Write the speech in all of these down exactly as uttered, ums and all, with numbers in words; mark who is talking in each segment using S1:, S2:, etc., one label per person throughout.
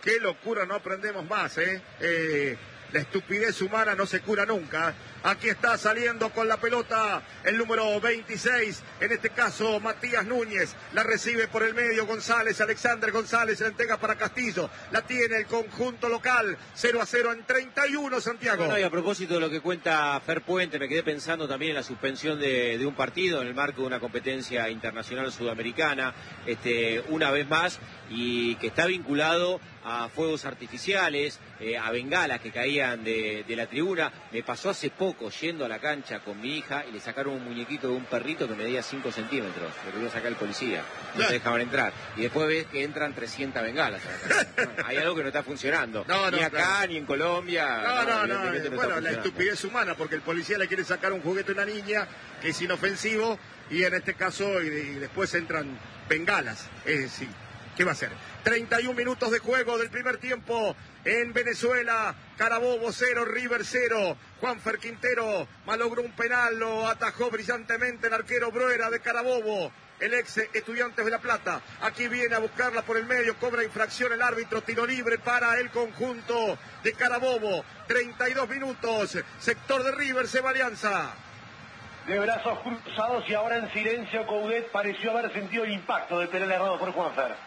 S1: qué locura, no aprendemos más, ¿eh? eh La estupidez humana no se cura nunca. Aquí está saliendo con la pelota el número veintiséis, en este caso Matías Núñez. La recibe por el medio González, Alexander González, la entrega para Castillo. La tiene el conjunto local, cero a cero en treinta y uno, Santiago.
S2: Bueno, y a propósito de lo que cuenta Fer Puente, me quedé pensando también en la suspensión de, de un partido en el marco de una competencia internacional sudamericana, este, una vez más, y que está vinculado a fuegos artificiales, eh, a bengalas que caían de, de la tribuna. Me pasó hace poco yendo a la cancha con mi hija y le sacaron un muñequito de un perrito que medía cinco centímetros. Lo quería sacar el policía, no se dejaban entrar. Y después ves que entran trescientas bengalas a la cancha. No, hay algo que no está funcionando. No, no, ni acá, claro, ni en Colombia.
S1: No, no, no. no, no bueno, la estupidez humana, porque el policía le quiere sacar un juguete a una niña que es inofensivo y en este caso, y, y después entran bengalas. Es decir, ¿qué va a hacer? treinta y un minutos de juego del primer tiempo en Venezuela. Carabobo cero, River cero. Juanfer Quintero malogró un penal, lo atajó brillantemente el arquero Bruera de Carabobo, el ex Estudiantes de La Plata. Aquí viene a buscarla por el medio, cobra infracción el árbitro, tiro libre para el conjunto de Carabobo. treinta y dos minutos, sector de River, se va Alianza.
S3: De brazos cruzados y ahora en silencio, Coudet pareció haber sentido el impacto del penal errado por Juanfer.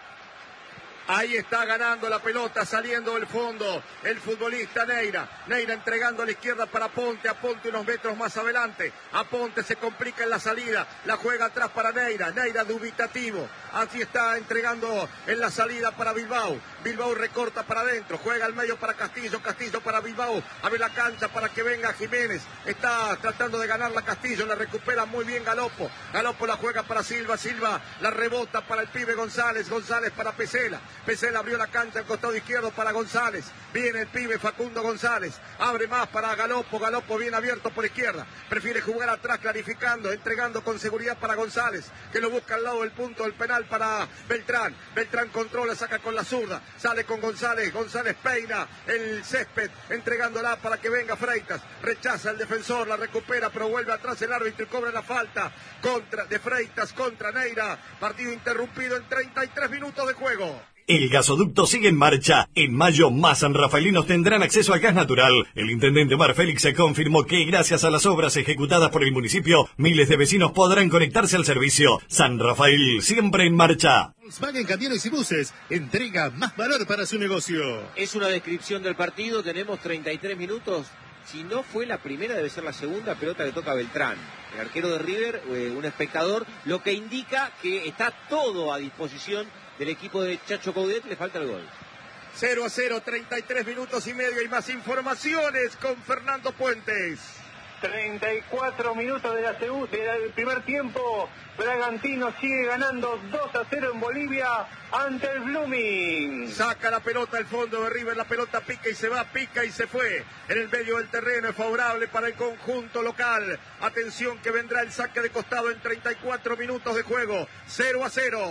S1: Ahí está ganando la pelota, saliendo del fondo el futbolista Neira. Neira entregando a la izquierda para Ponte, a Ponte unos metros más adelante. A Ponte se complica en la salida, la juega atrás para Neira. Neira dubitativo, así está entregando en la salida para Bilbao. Bilbao recorta para adentro, juega al medio para Castillo, Castillo para Bilbao. Abre la cancha para que venga Jiménez. Está tratando de ganar la Castillo, la recupera muy bien Galopo. Galopo la juega para Silva, Silva la rebota para el pibe González, González para Pesela. Pesela abrió la cancha al costado izquierdo para González. Viene el pibe Facundo González. Abre más para Galopo. Galopo bien abierto por izquierda. Prefiere jugar atrás clarificando, entregando con seguridad para González, que lo busca al lado del punto del penal para Beltrán. Beltrán controla, saca con la zurda. Sale con González. González peina el césped, entregándola para que venga Freitas. Rechaza el defensor, la recupera, pero vuelve atrás el árbitro y cobra la falta contra de Freitas contra Neira. Partido interrumpido en treinta y tres minutos de juego.
S4: El gasoducto sigue en marcha. En mayo, más sanrafaelinos tendrán acceso al gas natural. El intendente Omar Félix se confirmó que, gracias a las obras ejecutadas por el municipio, miles de vecinos podrán conectarse al servicio. San Rafael, siempre en marcha.
S5: Volkswagen Camiones y Buses entrega más valor para su negocio.
S2: Es una descripción del partido. Tenemos treinta y tres minutos. Si no fue la primera, debe ser la segunda pelota que toca Beltrán, el arquero de River, eh, un espectador, lo que indica que está todo a disposición del equipo de Chacho Coudet. Le falta el gol.
S1: cero a cero, treinta y tres minutos y medio y más informaciones con Fernando Puentes.
S3: treinta y cuatro minutos de la segunda, del primer tiempo. Bragantino sigue ganando dos a cero en Bolivia ante el Blooming.
S1: Saca la pelota al fondo de River, la pelota pica y se va, pica y se fue. En el medio del terreno es favorable para el conjunto local. Atención que vendrá el saque de costado en treinta y cuatro minutos de juego. cero a cero.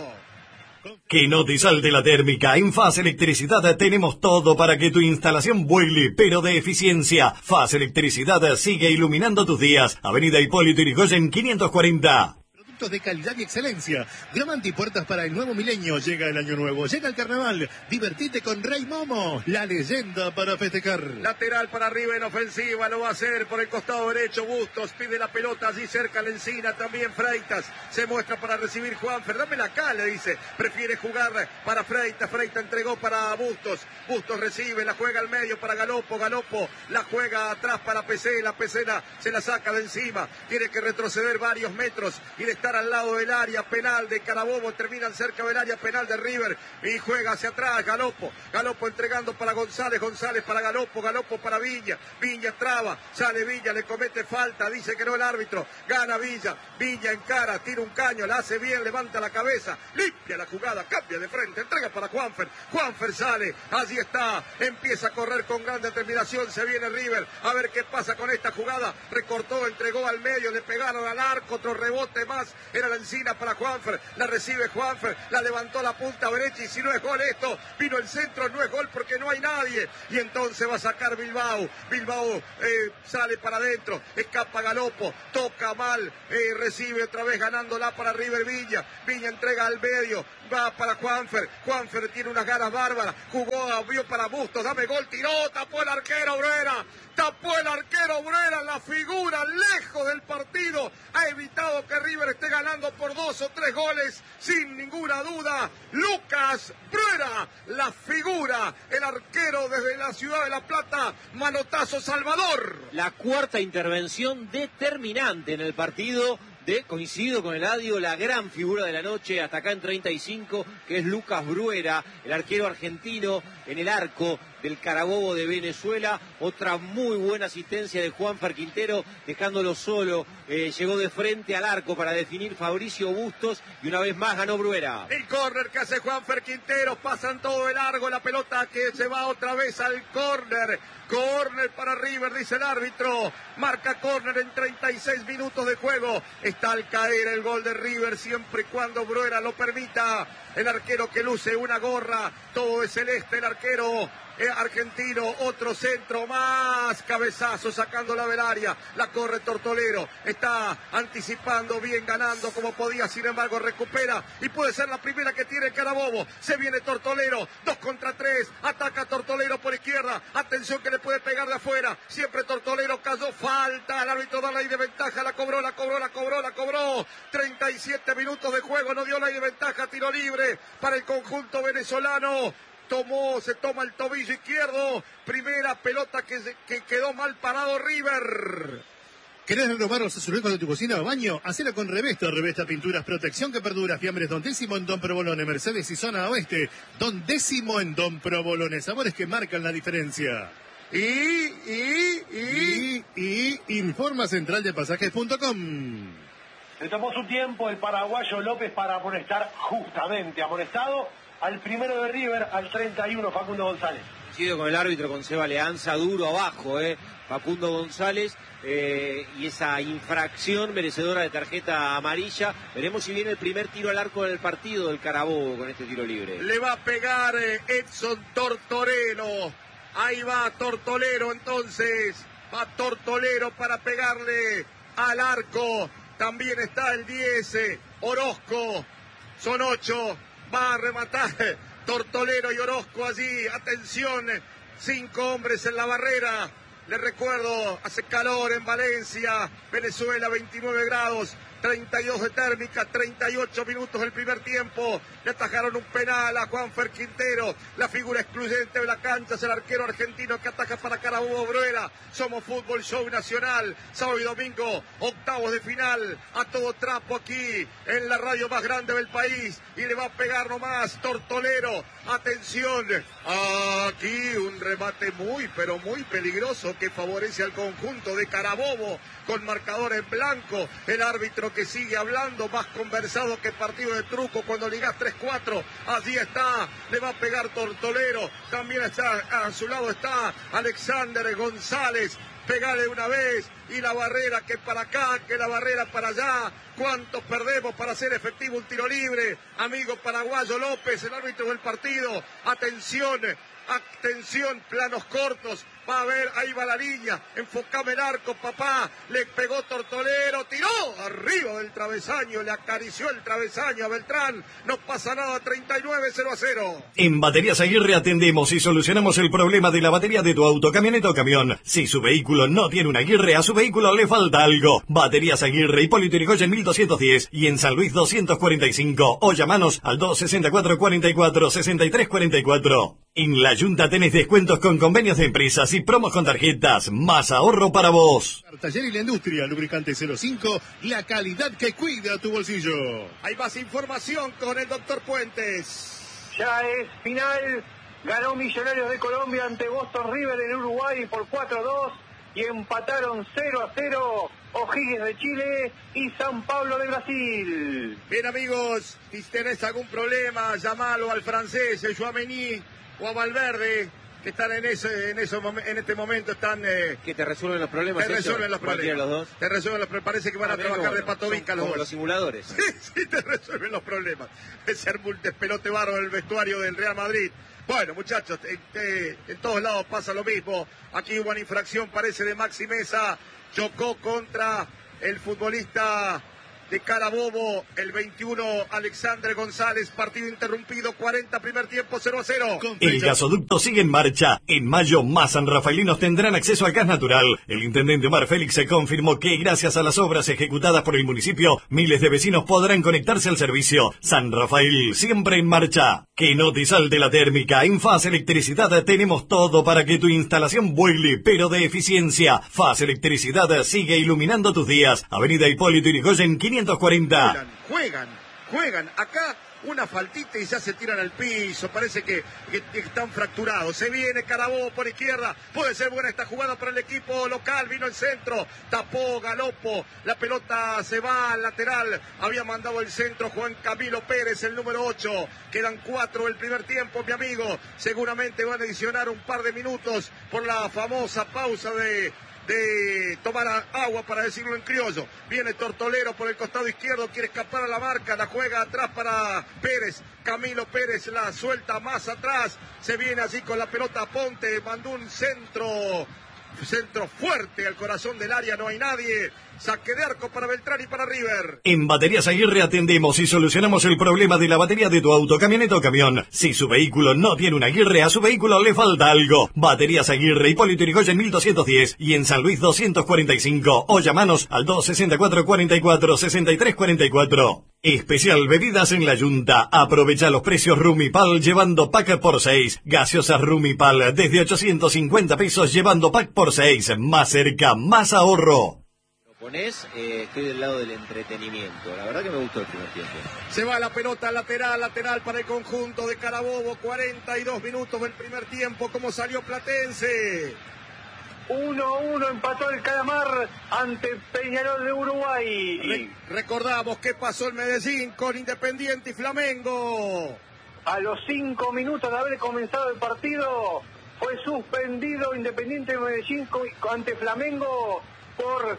S4: Que no te salte la térmica. En Faz Electricidad tenemos todo para que tu instalación vuele, pero de eficiencia. Faz Electricidad sigue iluminando tus días. Avenida Hipólito Yrigoyen quinientos cuarenta.
S5: De calidad y excelencia. Diamante y puertas para el nuevo milenio. Llega el año nuevo, llega el carnaval. Divertite con Rey Momo, la leyenda para festejar.
S1: Lateral para arriba en ofensiva, lo va a hacer por el costado derecho. Bustos pide la pelota allí cerca la encina. También Freitas se muestra para recibir Juanfer. Dámela acá, le dice. Prefiere jugar para Freitas. Freitas entregó para Bustos. Bustos recibe, la juega al medio para Galopo. Galopo la juega atrás para Pesela. Pesela se la saca de encima. Tiene que retroceder varios metros y de estar al lado del área penal de Carabobo, terminan cerca del área penal de River y juega hacia atrás Galopo, Galopo entregando para González, González para Galopo, Galopo para Viña, Viña traba, sale Viña, le comete falta, dice que no el árbitro, gana Viña, Viña encara, tira un caño, la hace bien, levanta la cabeza, limpia la jugada, cambia de frente, entrega para Juanfer, Juanfer sale, allí está, empieza a correr con gran determinación, se viene River, a ver qué pasa con esta jugada, recortó, entregó al medio, le pegaron al arco, otro rebote más, era la encina para Juanfer, la recibe Juanfer, la levantó la punta derecha y si no es gol esto, vino el centro, no es gol porque no hay nadie. Y entonces va a sacar Bilbao, Bilbao eh, sale para adentro, escapa Galopo, toca mal, eh, recibe otra vez ganándola para River Viña, Viña entrega al medio, va para Juanfer, Juanfer tiene unas ganas bárbaras, jugó, vio para Bustos, dame gol, tiró, tapó el arquero Bruera, tapó el arquero Bruera, la figura lejos del partido, ha evitado que River esté ganando por dos o tres goles, sin ninguna duda, Lucas Bruera, la figura, el arquero desde la ciudad de La Plata, manotazo Salvador.
S2: La cuarta intervención determinante en el partido. De, coincido con Eladio, la gran figura de la noche, hasta acá en treinta y cinco, que es Lucas Bruera, el arquero argentino en el arco del Carabobo de Venezuela. Otra muy buena asistencia de Juanfer Quintero, dejándolo solo, eh, llegó de frente al arco para definir Fabricio Bustos y una vez más ganó Bruera.
S1: El córner que hace Juanfer Quintero, pasan todo de largo, la pelota que se va otra vez al córner. Córner para River, dice el árbitro. Marca córner en treinta y seis minutos de juego. Está al caer el gol de River, siempre y cuando Bruera lo permita. El arquero que luce una gorra, todo es celeste, el arquero eh, argentino, otro centro más, cabezazo sacándola del área, la corre Tortolero, está anticipando bien, ganando como podía, sin embargo recupera y puede ser la primera que tiene Carabobo. Se viene Tortolero, dos contra tres, ataca Tortolero por izquierda, atención que le puede pegar de afuera, siempre Tortolero cayó, falta, el árbitro da la ley de ventaja, la cobró, la cobró, la cobró, la cobró, treinta y siete minutos de juego, no dio ley de ventaja, tiro libre para el conjunto venezolano. Tomó, se toma el tobillo izquierdo, primera pelota que, que quedó mal parado River.
S5: ¿Querés renovar los azulejos de tu cocina o baño? Hacelo con Revesta. Revesta Pinturas, protección que perdura. Fiambres Don Décimo en Don Provolone, Mercedes y Zona Oeste. Don Décimo en Don Provolone. Sabores que marcan la diferencia.
S1: Y, y, y,
S5: y, y, informa central de pasajes punto com.
S6: Le tomó su tiempo el paraguayo López para amonestar, justamente amonestado, al primero de River, al treinta y uno, Facundo González.
S2: Coincido con el árbitro, con Seba Leanza, duro abajo, eh, Facundo González, eh, y esa infracción merecedora de tarjeta amarilla. Veremos si viene el primer tiro al arco del partido del Carabobo con este tiro libre.
S1: Le va a pegar eh, Edson Tortolero. Ahí va Tortolero entonces. Va Tortolero para pegarle al arco. También está el diez, eh, Orozco. Son ocho. Va a rematar Tortolero y Orozco allí. Atención, cinco hombres en la barrera. Les recuerdo, hace calor en Valencia, Venezuela, veintinueve grados, treinta y dos de térmica, treinta y ocho minutos del primer tiempo. Le atajaron un penal a Juanfer Quintero, la figura excluyente de la cancha es el arquero argentino que ataja para Carabobo Bruera. Somos Fútbol Show Nacional, sábado y domingo, octavos de final, a todo trapo aquí, en la radio más grande del país, y le va a pegar nomás Tortolero. Atención, aquí un remate muy, pero muy peligroso que favorece al conjunto de Carabobo, con marcador en blanco, el árbitro que sigue hablando, más conversado que partido de truco cuando ligas tres cuatro, allí está, le va a pegar Tortolero, también está, a su lado está Alexander González, pegale una vez, y la barrera que para acá, que la barrera para allá, cuántos perdemos para hacer efectivo un tiro libre, amigo paraguayo López, el árbitro del partido, atención, atención, planos cortos, va a ver, ahí va la línea, enfocame el arco, papá, le pegó Tortolero, tiró arriba del travesaño, le acarició el travesaño a Beltrán, no pasa nada, treinta y nueve, cero a cero.
S4: En Baterías Aguirre atendemos y solucionamos el problema de la batería de tu auto, camioneta o camión. Si su vehículo no tiene una Aguirre, a su vehículo le falta algo. Baterías Aguirre, Hipólito Yrigoyen mil doscientos diez y en San Luis doscientos cuarenta y cinco, o llamanos al dos sesenta y cuatro, cuarenta y cuatro, sesenta y tres cuarenta y cuatro. En la Junta tenés descuentos con convenios de empresas y promos con tarjetas. Más ahorro para vos.
S5: Taller y la Industria, lubricante cero cinco, la calidad que cuida tu bolsillo.
S1: Hay más información con el doctor Puentes.
S3: Ya es final, ganó Millonarios de Colombia ante Boston River en Uruguay por cuatro a dos y empataron cero a cero O'Higgins de Chile y San Pablo de Brasil.
S1: Bien amigos, si tenés algún problema, llamalo al francés, el Chouameni o a Valverde, que están en ese, en esos en este momento están eh,
S2: que te resuelven los problemas.
S1: Te resuelven los problemas.
S2: Los dos.
S1: Te resuelven los problemas. Parece que van a, a trabajar de patovica los
S2: como
S1: dos.
S2: Los simuladores.
S1: Sí, sí, te resuelven los problemas. Ese despelote barro del vestuario del Real Madrid. Bueno, muchachos, en, en, en todos lados pasa lo mismo. Aquí hubo una infracción, parece, de Maxi Mesa. Chocó contra el futbolista de Carabobo, el veintiuno, Alexandre González. Partido interrumpido, cuarenta, primer tiempo, cero a cero.
S4: El gasoducto sigue en marcha. En mayo, más sanrafalinos tendrán acceso al gas natural. El intendente Omar Félix se confirmó que gracias a las obras ejecutadas por el municipio, miles de vecinos podrán conectarse al servicio. San Rafael, siempre en marcha. Que no te salte la térmica. En Faz Electricidad tenemos todo para que tu instalación vuele, pero de eficiencia. Faz Electricidad sigue iluminando tus días. Avenida Hipólito Yrigoyen, quinientos cuarenta.
S1: Juegan, juegan, juegan. Acá una faltita y ya se tiran al piso. Parece que, que, que están fracturados. Se viene Carabobo por izquierda. Puede ser buena esta jugada para el equipo local. Vino el centro. Tapó Galopo. La pelota se va al lateral. Había mandado el centro Juan Camilo Pérez, el número ocho. Quedan cuatro del primer tiempo, mi amigo. Seguramente van a adicionar un par de minutos por la famosa pausa de... de tomar agua, para decirlo en criollo. Viene Tortolero por el costado izquierdo, quiere escapar a la marca, la juega atrás para Pérez. Camilo Pérez la suelta más atrás, se viene así con la pelota Ponte, mandó un centro, centro fuerte al corazón del área, no hay nadie. Saque de arco para Beltrán y para River.
S4: En Baterías Aguirre atendemos y solucionamos el problema de la batería de tu auto, camioneta o camión. Si su vehículo no tiene una Aguirre, a su vehículo le falta algo. Baterías Aguirre, Hipólito Yrigoyen mil doscientos diez y en San Luis doscientos cuarenta y cinco. O llamanos al dos sesenta y cuatro, cuarenta y cuatro, sesenta y tres cuarenta y cuatro. Especial bebidas en la Yunta. Aprovecha los precios Rumipal llevando pack por seis. Gaseosas Rumipal desde ochocientos cincuenta pesos llevando pack por seis. Más cerca, más ahorro.
S2: Ponés, eh, estoy del lado del entretenimiento. La verdad que me gustó el primer tiempo.
S1: Se va la pelota lateral, lateral para el conjunto de Carabobo. cuarenta y dos minutos del primer tiempo. ¿Cómo salió Platense?
S3: uno a uno empató el Calamar ante Peñarol de Uruguay.
S1: Re- recordamos qué pasó en Medellín con Independiente y Flamengo.
S3: A los cinco minutos de haber comenzado el partido, fue suspendido Independiente de Medellín ante Flamengo por...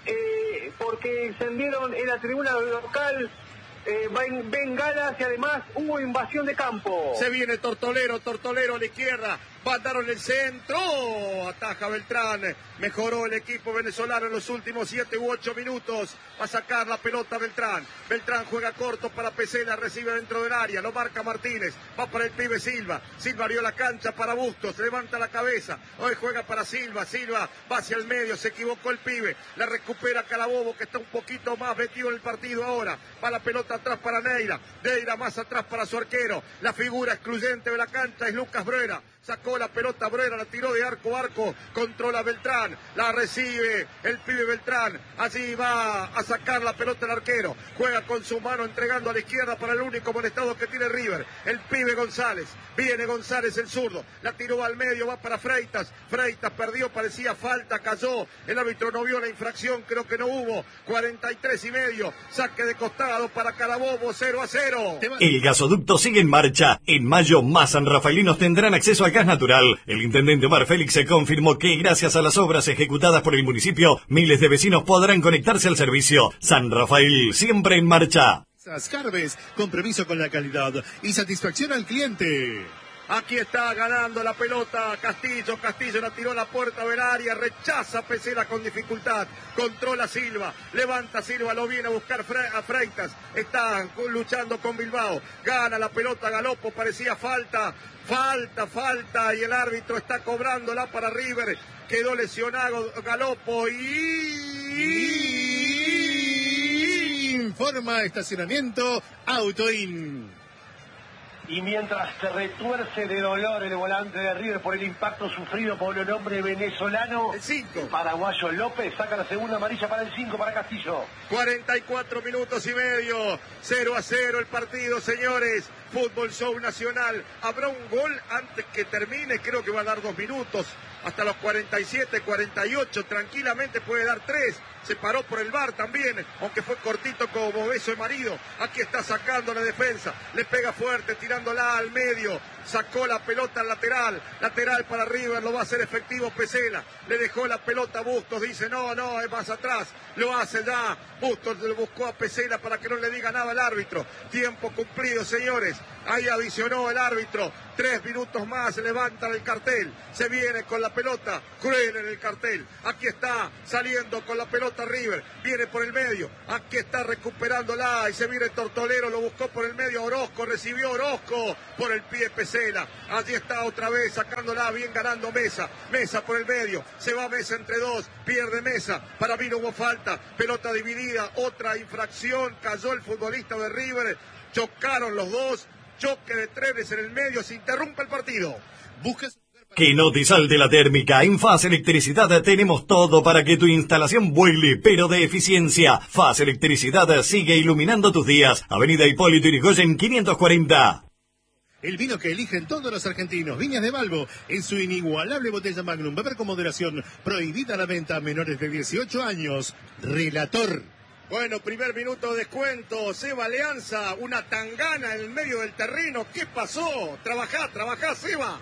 S3: Eh, porque encendieron en la tribuna local eh, bengalas y además hubo invasión de campo.
S1: Se viene Tortolero, Tortolero a la izquierda, mandaron el centro, ataja Beltrán, mejoró el equipo venezolano en los últimos siete u ocho minutos, va a sacar la pelota Beltrán, Beltrán juega corto para Pesela, recibe dentro del área, lo marca Martínez, va para el pibe Silva, Silva abrió la cancha para Bustos, levanta la cabeza, hoy juega para Silva, Silva va hacia el medio, se equivocó el pibe, la recupera Carabobo que está un poquito más metido en el partido ahora, va la pelota atrás para Neira, Neira más atrás para su arquero, la figura excluyente de la cancha es Lucas Brera. Sacó la pelota Brera, la tiró de arco a arco, controla Beltrán, la recibe el pibe Beltrán, allí va a sacar la pelota el arquero, juega con su mano entregando a la izquierda para el único molestado que tiene River, el pibe González, viene González el zurdo, la tiró al medio, va para Freitas, Freitas perdió, parecía falta, cayó, el árbitro no vio la infracción, creo que no hubo, cuarenta y tres y medio, saque de costado para Carabobo, cero a cero.
S4: El gasoducto sigue en marcha, en mayo más sanrafalinos tendrán acceso al gas natural. El intendente Omar Félix se confirmó que gracias a las obras ejecutadas por el municipio, miles de vecinos podrán conectarse al servicio. San Rafael, siempre en marcha.
S5: Carves, compromiso con la calidad y satisfacción al cliente.
S1: Aquí está ganando la pelota Castillo, Castillo la tiró a la puerta del área, rechaza Pesela con dificultad, controla Silva, levanta Silva, lo viene a buscar Fre a Freitas, está luchando con Bilbao, gana la pelota Galopo, parecía falta, falta, falta y el árbitro está cobrándola para River, quedó lesionado Galopo y...
S5: Informa estacionamiento Autoin.
S6: Y mientras se retuerce de dolor el volante de River por el impacto sufrido por el hombre venezolano,
S1: el cinco.
S6: El paraguayo López saca la segunda amarilla para el cinco para Castillo.
S1: cuarenta y cuatro minutos y medio, cero a cero el partido, señores. Fútbol Show Nacional. Habrá un gol antes que termine, creo que va a dar dos minutos. Hasta los cuarenta y siete, cuarenta y ocho, tranquilamente puede dar tres. Se paró por el V A R también, aunque fue cortito como beso de marido. Aquí está sacando la defensa, le pega fuerte, tirándola al medio. sacó la pelota al lateral, lateral para River, lo va a hacer efectivo Pesela, le dejó la pelota a Bustos, dice no, no, es más atrás, lo hace ya, Bustos le buscó a Pesela para que no le diga nada al árbitro, tiempo cumplido señores, ahí adicionó el árbitro, tres minutos más, levanta el cartel, se viene con la pelota, Cruel en el cartel, aquí está saliendo con la pelota River, viene por el medio, aquí está recuperándola y se viene Tortolero, lo buscó por el medio Orozco, recibió Orozco por el pie Pesela, allí está otra vez sacándola, bien ganando Mesa, Mesa por el medio, se va Mesa entre dos, pierde Mesa, para mí no hubo falta, pelota dividida, otra infracción, cayó el futbolista de River, chocaron los dos, choque de trenes en el medio, se interrumpe el partido.
S5: Buscas...
S4: Que no te salte la térmica. En F A S Electricidad tenemos todo para que tu instalación vuele, pero de eficiencia. F A S Electricidad sigue iluminando tus días. Avenida Hipólito Yrigoyen quinientos cuarenta.
S5: El vino que eligen todos los argentinos, Viñas de Balbo, en su inigualable botella Magnum. Beber con moderación. Prohibida la venta a menores de dieciocho años. Relator.
S1: Bueno, primer minuto de descuento, Seba Alianza, una tangana en el medio del terreno. ¿Qué pasó? Trabajá, trabajá, Seba.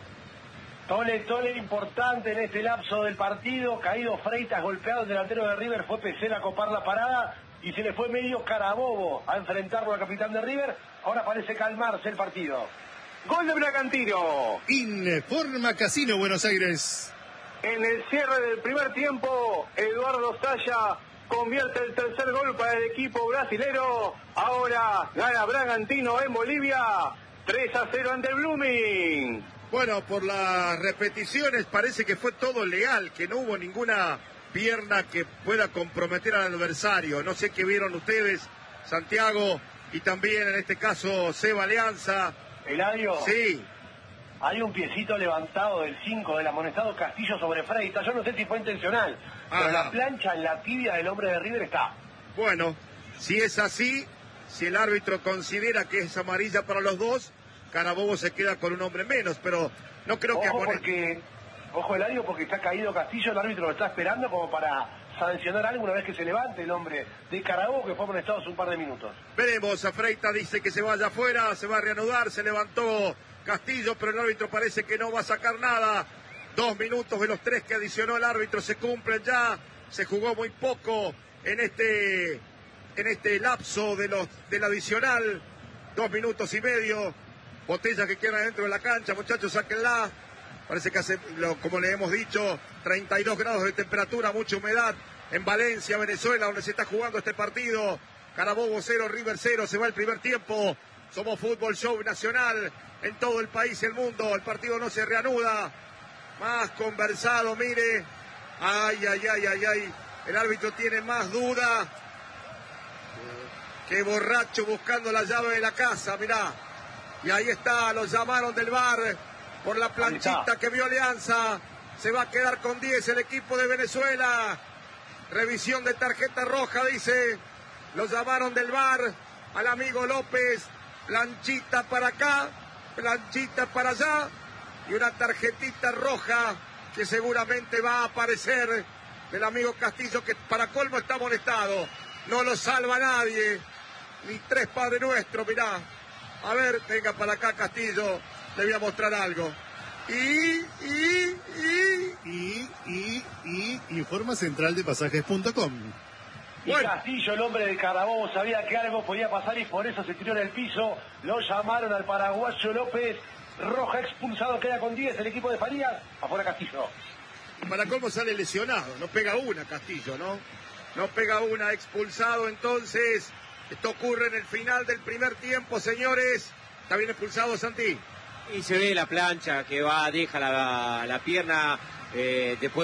S6: Tole, tole importante en este lapso del partido, caído Freitas, golpeado el delantero de River, fue Pesela a copar la parada y se le fue medio Carabobo a enfrentarlo al capitán de River, ahora parece calmarse el partido.
S3: Gol de Bragantino.
S5: Informa Casino Buenos Aires.
S3: En el cierre del primer tiempo, Eduardo Saya convierte el tercer gol para el equipo brasilero. Ahora gana Bragantino en Bolivia, tres a cero ante el Blooming.
S1: Bueno, por las repeticiones parece que fue todo legal, que no hubo ninguna pierna que pueda comprometer al adversario. No sé qué vieron ustedes, Santiago, y también en este caso Seba Alianza.
S6: Eladio.
S1: Sí.
S6: Hay un piecito levantado del cinco del amonestado Castillo sobre Freitas. Yo no sé si fue intencional,
S1: ah,
S6: pero la plancha en la tibia del hombre de River está.
S1: Bueno, si es así, si el árbitro considera que es amarilla para los dos, Carabobo se queda con un hombre menos, pero no creo que...
S6: Ojo,
S1: Poner...
S6: porque, ojo Eladio, porque está caído Castillo, el árbitro lo está esperando como para sancionar algo una vez que se levante el hombre de Carabobo, que fue amonestado hace un par de minutos.
S1: Veremos, a Freitas dice que se vaya afuera, se va a reanudar, se levantó Castillo, pero el árbitro parece que no va a sacar nada. Dos minutos de los tres que adicionó el árbitro se cumplen ya, se jugó muy poco en este, en este lapso de los, del adicional, dos minutos y medio. Botella que queda dentro de la cancha, muchachos, sáquenla. Parece que hace, como le hemos dicho, treinta y dos grados de temperatura, mucha humedad en Valencia, Venezuela, donde se está jugando este partido. Carabobo cero, River cero, se va el primer tiempo. Somos Fútbol Show Nacional en todo el país y el mundo. El partido no se reanuda. Más conversado, mire. Ay, ay, ay, ay, ay. El árbitro tiene más duda que borracho buscando la llave de la casa, mirá. Y ahí está, lo llamaron del V A R por la planchita que vio Alianza. Se va a quedar con diez el equipo de Venezuela. Revisión de tarjeta roja, dice. Lo llamaron del V A R al amigo López. Planchita para acá, planchita para allá. Y una tarjetita roja que seguramente va a aparecer del amigo Castillo, que para colmo está amonestado. No lo salva nadie. Ni tres Padre Nuestro, mirá. A ver, venga para acá Castillo, le voy a mostrar algo. Y, y, y...
S5: Y, y, y, informa central de pasajes punto com.
S6: Y bueno, Castillo, el hombre de Carabobo, sabía que algo podía pasar y por eso se tiró en el piso. Lo llamaron al paraguayo López. Roja expulsado, queda con diez el equipo de Farías. Afuera Castillo.
S1: Para cómo sale lesionado, no pega una Castillo, ¿no? No pega una, expulsado entonces. Esto ocurre en el final del primer tiempo, señores. ¿Está bien expulsado, Santi?
S2: Y se ve la plancha que va, deja la, la pierna eh, después.